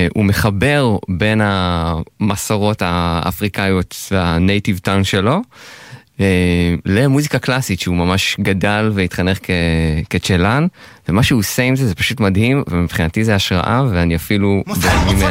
הוא מחבר בין המסורות האפריקאיות והנייטיב טאון שלו, למוזיקה קלאסית שהוא ממש גדל והתחנך כצ'לן, ומה שהוא עושה עם זה פשוט מדהים, ומבחינתי זה השראה, ואני אפילו... מופע